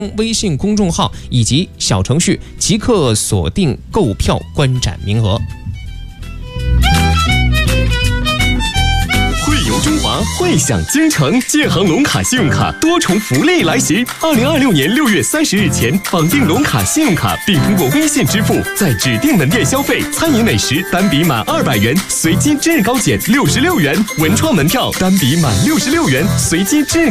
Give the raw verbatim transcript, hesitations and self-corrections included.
微信公众号以及小程序即刻锁定购票观展名额。 汇游中华，汇享京城，建行龙卡信用卡多重福利来袭！二零二六年六月三十日前绑定龙卡信用卡，并通过微信支付，在指定门店消费，餐饮美食单笔满二百元随机至高减六十六元，文创门票单笔满六十六元随机至